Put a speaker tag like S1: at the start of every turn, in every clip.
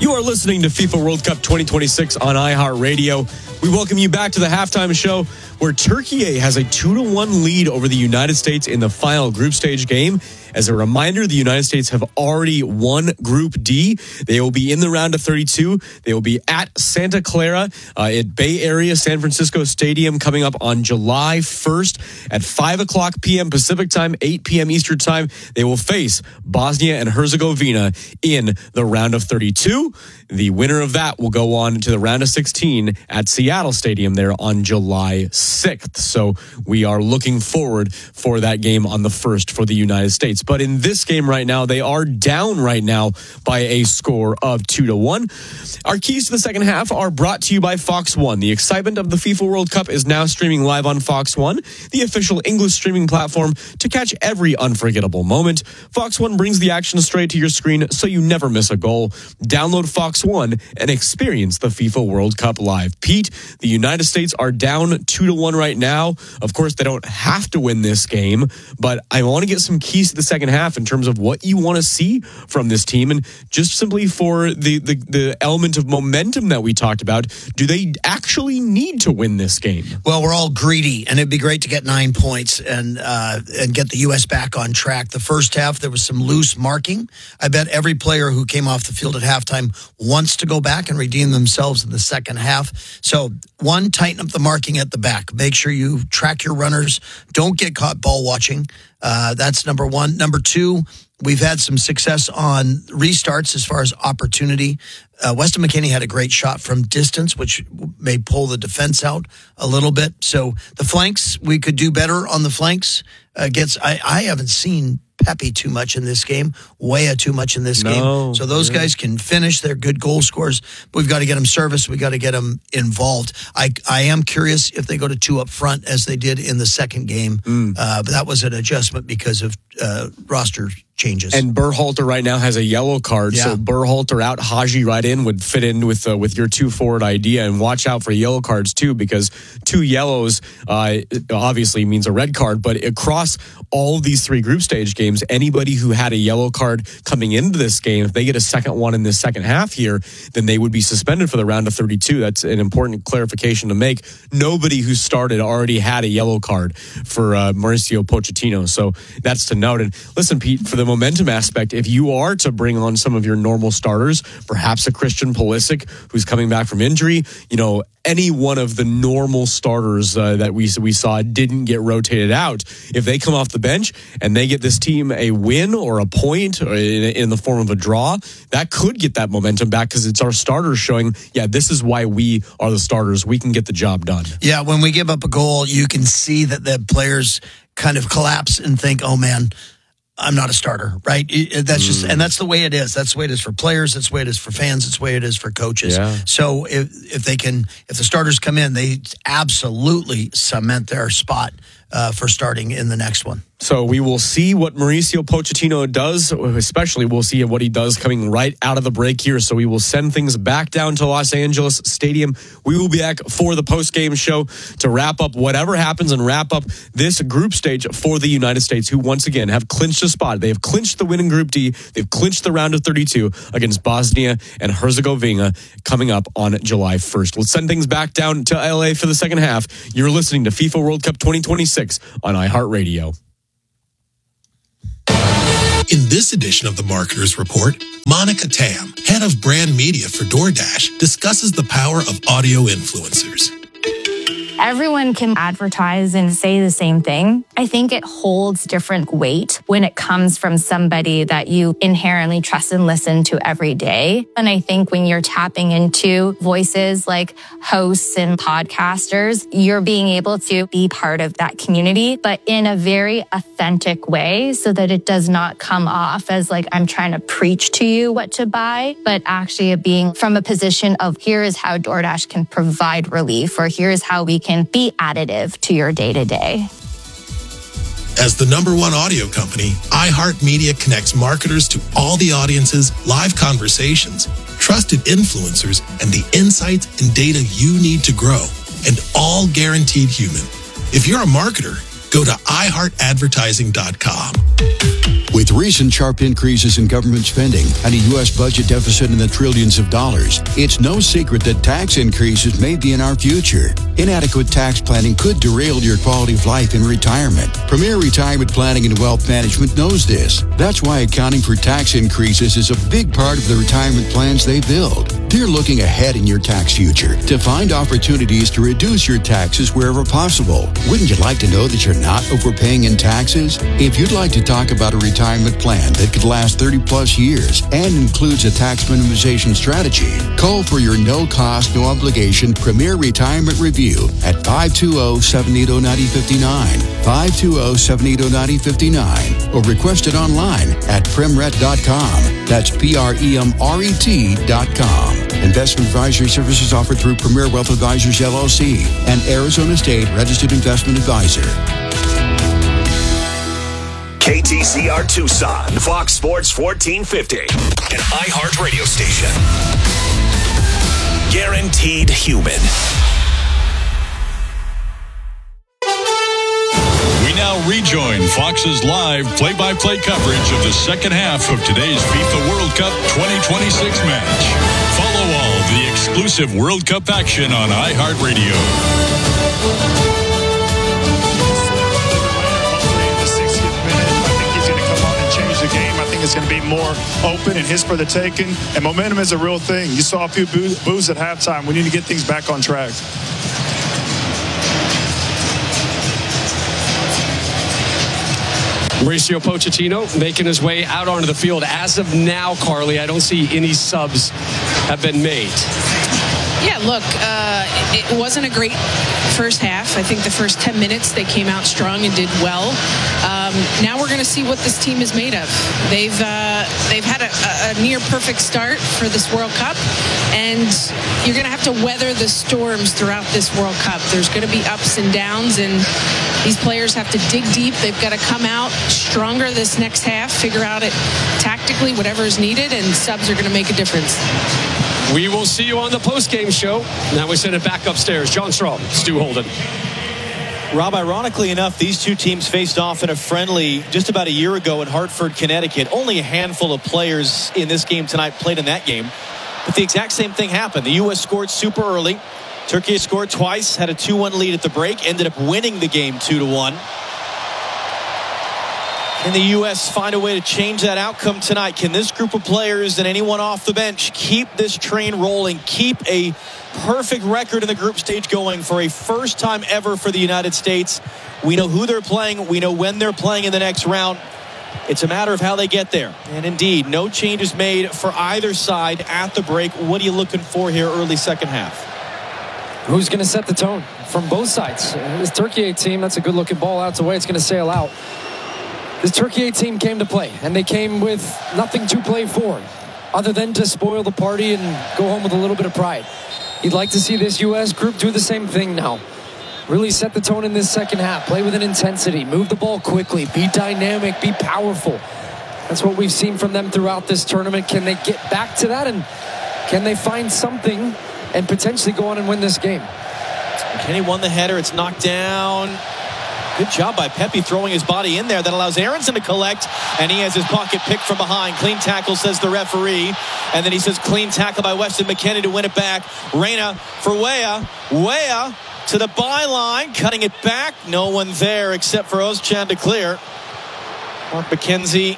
S1: You are listening to FIFA World Cup 2026 on iHeartRadio. We welcome you back to the halftime show where Turkey has a 2-1 lead over the United States in the final group stage game. As a reminder, the United States have already won Group D. They will be in the round of 32. They will be at Santa Clara at Bay Area San Francisco Stadium coming up on July 1st at 5 o'clock p.m. Pacific time, 8 p.m. Eastern time. They will face Bosnia and Herzegovina in the round of 32. The winner of that will go on to the round of 16 at Seattle Stadium there on July 6th. So we are looking forward for that game on the 1st for the United States. But in this game right now, they are down right now by a score of 2-1. Our keys to the second half are brought to you by Fox One. The excitement of the FIFA World Cup is now streaming live on Fox One, the official English streaming platform to catch every unforgettable moment. Fox One brings the action straight to your screen so you never miss a goal. Download Fox One and experience the FIFA World Cup live. Pete, the United States are down 2-1 right now. Of course, they don't have to win this game, but I want to get some keys to the second half in terms of what you want to see from this team, and just simply for the element of momentum that we talked about. Do they actually need to win this game?
S2: Well, we're all greedy, and it'd be great to get 9 points and get the U.S. back on track. The first half, there was some loose marking. I bet every player who came off the field at halftime wants to go back and redeem themselves in the second half. So, one, tighten up the marking at the back. Make sure you track your runners. Don't get caught ball watching. That's number one. Number two, we've had some success on restarts as far as opportunity. Weston McKennie had a great shot from distance, which may pull the defense out a little bit. So the flanks, we could do better on the flanks. I haven't seen Pepe too much in this game, Weah too much in this game. So those guys can finish. They're good goal scorers. But we've got to get them service. We've got to get them involved. I am curious if they go to 2 up front as they did in the second game. But that was an adjustment because of roster changes.
S1: And Berhalter right now has a yellow card. Yeah. So Berhalter out, Haji right in would fit in with your 2 forward idea. And watch out for yellow cards too, because 2 yellows obviously means a red card. But across all of these 3 group stage games, anybody who had a yellow card coming into this game, if they get a second one in the second half here, then they would be suspended for the round of 32. That's an important clarification to make. Nobody who started already had a yellow card for Mauricio Pochettino. So that's to note. And listen, Pete, for the momentum aspect, if you are to bring on some of your normal starters, perhaps a Christian Pulisic who's coming back from injury, any one of the normal starters that we saw didn't get rotated out. If they come off the bench and they get this team a win or a point or in the form of a draw, that could get that momentum back because it's our starters showing, this is why we are the starters. We can get the job done.
S2: Yeah, when we give up a goal, you can see that the players kind of collapse and think, oh man, I'm not a starter, right? That's just, and that's the way it is. That's the way it is for players. That's the way it is for fans. That's the way it is for coaches. Yeah. So if the starters come in, they absolutely cement their spot for starting in the next one.
S1: So we will see what Mauricio Pochettino does, especially we'll see what he does coming right out of the break here. So we will send things back down to Los Angeles Stadium. We will be back for the post-game show to wrap up whatever happens and wrap up this group stage for the United States, who once again have clinched a spot. They have clinched the win in Group D. They've clinched the round of 32 against Bosnia and Herzegovina coming up on July 1st. We'll send things back down to LA for the second half. You're listening to FIFA World Cup 2026 on iHeartRadio.
S3: In this edition of the Marketer's Report, Monica Tam, head of brand media for DoorDash, discusses the power of audio influencers.
S4: Everyone can advertise and say the same thing. I think it holds different weight when it comes from somebody that you inherently trust and listen to every day. And I think when you're tapping into voices like hosts and podcasters, you're being able to be part of that community, but in a very authentic way so that it does not come off as like I'm trying to preach to you what to buy, but actually being from a position of here is how DoorDash can provide relief, or here's how we can be additive to your day-to-day.
S3: As the #1 audio company, iHeartMedia connects marketers to all the audiences, live conversations, trusted influencers, and the insights and data you need to grow, and all guaranteed human. If you're a marketer, Go to iHeartAdvertising.com.
S5: With recent sharp increases in government spending and a U.S. budget deficit in the trillions of dollars, it's no secret that tax increases may be in our future. Inadequate tax planning could derail your quality of life in retirement. Premier Retirement Planning and Wealth Management knows this. That's why accounting for tax increases is a big part of the retirement plans they build. They're looking ahead in your tax future to find opportunities to reduce your taxes wherever possible. Wouldn't you like to know that you're not overpaying in taxes? If you'd like to talk about a retirement plan that could last 30-plus years and includes a tax minimization strategy, call for your no-cost, no-obligation Premier Retirement Review at 520-780-9059, 520-780-9059, or request it online at premret.com. That's PREMRET.com. Investment advisory services offered through Premier Wealth Advisors, LLC, and Arizona State Registered Investment Advisor.
S6: KTCR Tucson, Fox Sports 1450, an iHeart radio station. Guaranteed human.
S7: We now rejoin Fox's live play-by-play coverage of the second half of today's FIFA World Cup 2026 match. Follow all the exclusive World Cup action on iHeartRadio.
S8: The game. I think it's going to be more open and his for the taking. And momentum is a real thing. You saw a few boos at halftime. We need to get things back on track.
S9: Mauricio Pochettino making his way out onto the field. As of now, Carly, I don't see any subs have been made.
S10: Yeah, look, it wasn't a great first half. I think the first 10 minutes they came out strong and did well. Now we're going to see what this team is made of. They've had a near perfect start for this World Cup, and you're going to have to weather the storms throughout this World Cup. There's going to be ups and downs, and these players have to dig deep. They've got to come out stronger this next half, figure out it tactically, whatever is needed, and subs are going to make a difference.
S9: We will see you on the post-game show. Now we send it back upstairs. John Strom, Stu Holden.
S11: Rob, ironically enough, these two teams faced off in a friendly just about a year ago in Hartford, Connecticut. Only a handful of players in this game tonight played in that game. But the exact same thing happened. The U.S. scored super early. Turkey scored twice, had a 2-1 lead at the break, ended up winning the game 2-1. Can the U.S. find a way to change that outcome tonight? Can this group of players and anyone off the bench keep this train rolling, keep a perfect record in the group stage going for a first time ever for the United States? We know who they're playing. We know when they're playing in the next round. It's a matter of how they get there. And indeed, no changes made for either side at the break. What are you looking for here early second half?
S12: Who's going to set the tone from both sides? This Turkey A team, that's a good-looking ball out the way. It's going to sail out. This Turkey A team came to play, and they came with nothing to play for other than to spoil the party and go home with a little bit of pride. You'd like to see this U.S. group do the same thing now. Really set the tone in this second half. Play with an intensity. Move the ball quickly. Be dynamic. Be powerful. That's what we've seen from them throughout this tournament. Can they get back to that? And can they find something and potentially go on and win this game?
S11: Kenny won the header. It's knocked down. Good job by Pepe throwing his body in there. That allows Aronson to collect, and he has his pocket picked from behind. Clean tackle, says the referee. And then he says clean tackle by Weston McKennie to win it back. Reyna for Weah. Weah to the byline, cutting it back. No one there except for Özcan to clear. Mark McKenzie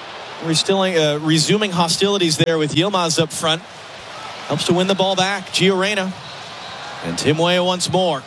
S11: resuming hostilities there with Yilmaz up front. Helps to win the ball back. Gio Reyna. And Tim Weah once more.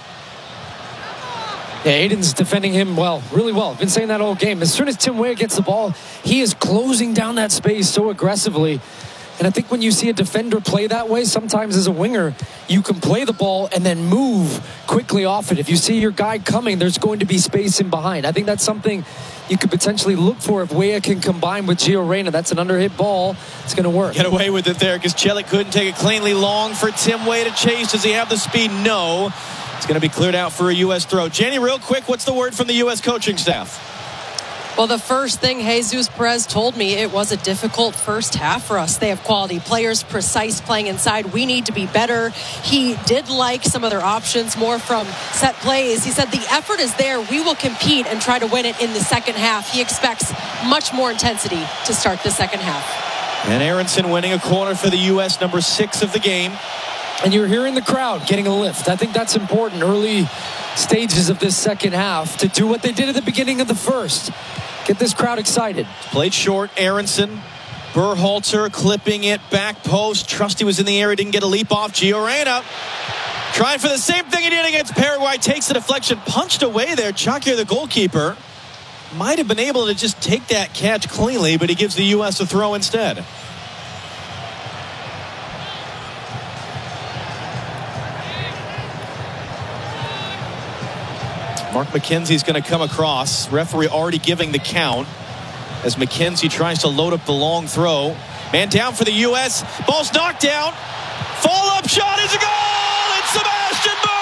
S12: Yeah, Aiden's defending him well, really well. I've been saying that all game. As soon as Tim Weah gets the ball, he is closing down that space so aggressively. And I think when you see a defender play that way, sometimes as a winger, you can play the ball and then move quickly off it. If you see your guy coming, there's going to be space in behind. I think that's something you could potentially look for if Weah can combine with Gio Reyna. That's an underhit ball. It's going to work.
S11: Get away with it there because Celik couldn't take it cleanly. Long for Tim Weah to chase. Does he have the speed? No. It's going to be cleared out for a U.S. throw. Jenny, real quick, what's the word from the U.S. coaching staff?
S13: Well, the first thing Jesus Perez told me, it was a difficult first half for us. They have quality players, precise playing inside. We need to be better. He did like some of their options more from set plays. He said the effort is there. We will compete and try to win it in the second half. He expects much more intensity to start the second half.
S11: And Aronson winning a corner for the U.S., number 6 of the game.
S12: And you're hearing the crowd getting a lift. I think that's important early stages of this second half to do what they did at the beginning of the first. Get this crowd excited.
S11: Played short, Aronson. Berhalter clipping it, back post. Trusty was in the area, didn't get a leap off. Gio Reyna trying for the same thing he did against Paraguay. Takes the deflection, punched away there. Chakir, the goalkeeper, might have been able to just take that catch cleanly, but he gives the U.S. a throw instead. Mark McKenzie's going to come across. Referee already giving the count as McKenzie tries to load up the long throw. Man down for the U.S. Ball's knocked down. Follow-up shot is a goal! It's Sebastian Bou!